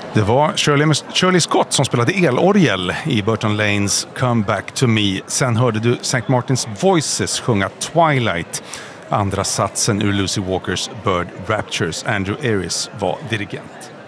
Det var Shirley Scott som spelade elorgel i Burton Lanes Come Back to Me. Sen hörde du St. Martin's Voices sjunga Twilight. Andra satsen ur Lucy Walkers Bird Raptures. Andrew Ayres var dirigent.